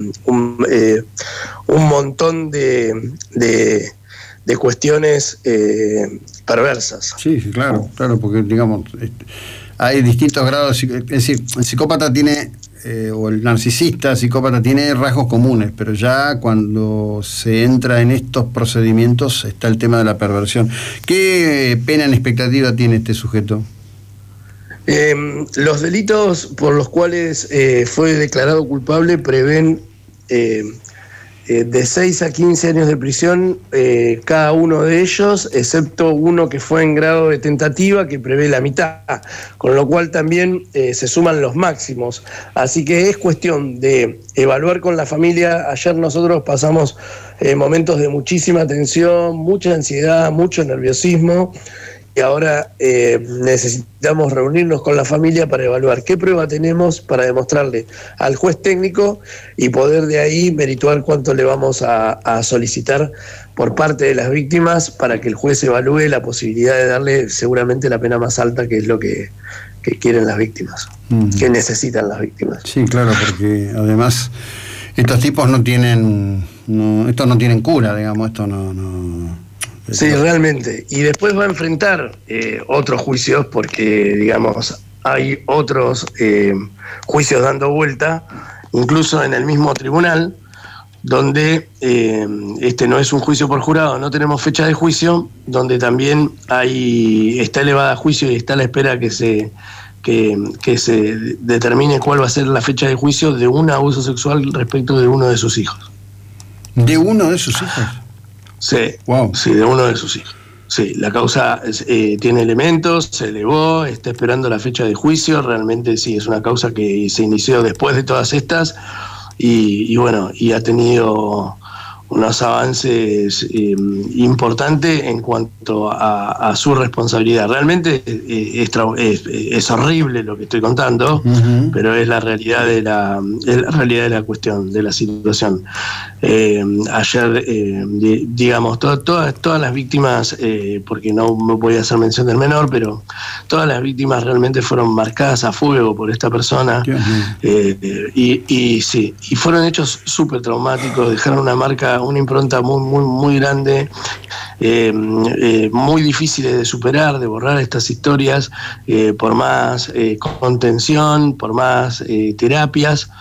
un montón de cuestiones perversas. Sí, claro, porque digamos hay distintos grados, es decir, el psicópata tiene, o el narcisista psicópata tiene rasgos comunes, pero ya cuando se entra en estos procedimientos está el tema de la perversión. ¿Qué pena en expectativa tiene este sujeto? Los delitos por los cuales fue declarado culpable prevén de 6 a 15 años de prisión, cada uno de ellos, excepto uno que fue en grado de tentativa, que prevé la mitad, con lo cual también se suman los máximos. Así que es cuestión de evaluar con la familia. Ayer nosotros pasamos momentos de muchísima tensión, mucha ansiedad, mucho nerviosismo, y ahora necesitamos reunirnos con la familia para evaluar qué prueba tenemos para demostrarle al juez técnico y poder de ahí merituar cuánto le vamos a solicitar por parte de las víctimas para que el juez evalúe la posibilidad de darle seguramente la pena más alta, que es lo que quieren las víctimas, que necesitan las víctimas. Sí, claro, porque además estos tipos no tienen cura, digamos, esto no. Sí, realmente. Y después va a enfrentar otros juicios, porque, digamos, hay otros juicios dando vuelta, incluso en el mismo tribunal, donde este no es un juicio por jurado, no tenemos fecha de juicio, donde también está elevada a juicio y está a la espera que se determine cuál va a ser la fecha de juicio de un abuso sexual respecto de uno de sus hijos. ¿De uno de sus hijos? Sí, wow. Sí, de uno de sus hijos. Sí, la causa tiene elementos, se elevó, está esperando la fecha de juicio. Realmente sí, es una causa que se inició después de todas estas y bueno, y ha tenido unos avances importantes en cuanto a su responsabilidad. Realmente es horrible lo que estoy contando, pero es la realidad de la cuestión, de la situación. Ayer, digamos, todas las víctimas, porque no me voy a hacer mención del menor, pero todas las víctimas realmente fueron marcadas a fuego por esta persona, y fueron hechos súper traumáticos, dejaron una marca, una impronta muy grande, muy difíciles de superar, de borrar estas historias, por más contención, por más terapias.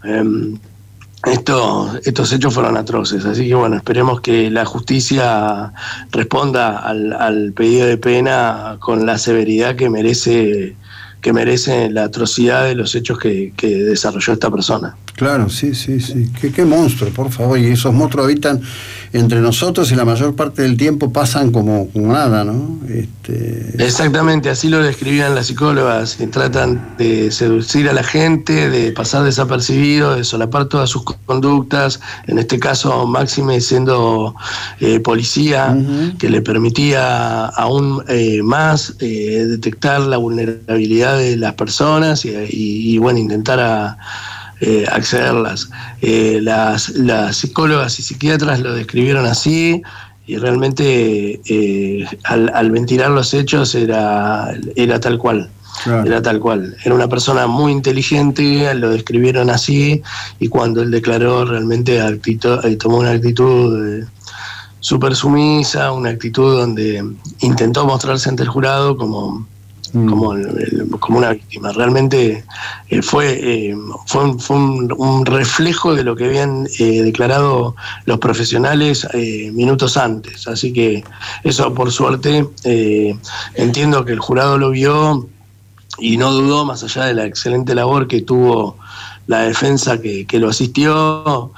Estos hechos fueron atroces, así que bueno, esperemos que la justicia responda al pedido de pena con la severidad que merece la atrocidad de los hechos que desarrolló esta persona. Claro, sí. Qué monstruo, por favor. Y esos monstruos habitan entre nosotros y la mayor parte del tiempo pasan como nada, ¿no? Exactamente, así lo describían las psicólogas, que tratan de seducir a la gente, de pasar desapercibido, de solapar todas sus conductas, en este caso Máxime siendo policía, que le permitía aún más detectar la vulnerabilidad de las personas y bueno, intentar accederlas. Las psicólogas y psiquiatras lo describieron así, y realmente al ventilar los hechos era tal cual. Claro. Era tal cual. Era una persona muy inteligente, lo describieron así, y cuando él declaró realmente tomó una actitud súper sumisa, una actitud donde intentó mostrarse ante el jurado como una víctima. Realmente fue un reflejo de lo que habían declarado los profesionales minutos antes. Así que eso, por suerte, entiendo que el jurado lo vio y no dudó, más allá de la excelente labor que tuvo la defensa que lo asistió.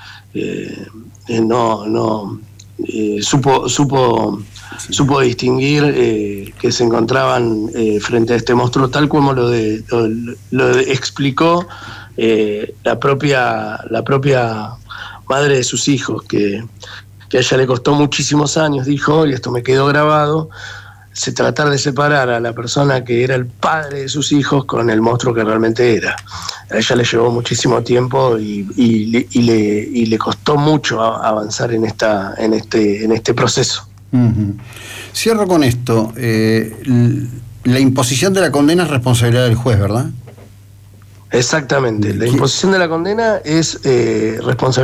Supo distinguir que se encontraban frente a este monstruo, tal como lo explicó la propia madre de sus hijos, que a ella le costó muchísimos años, dijo, y esto me quedó grabado, tratar de separar a la persona que era el padre de sus hijos con el monstruo que realmente era. A ella le llevó muchísimo tiempo y le costó mucho avanzar en este proceso. Cierro con esto. La imposición de la condena es responsabilidad del juez, ¿verdad? Exactamente. La imposición de la condena es responsabilidad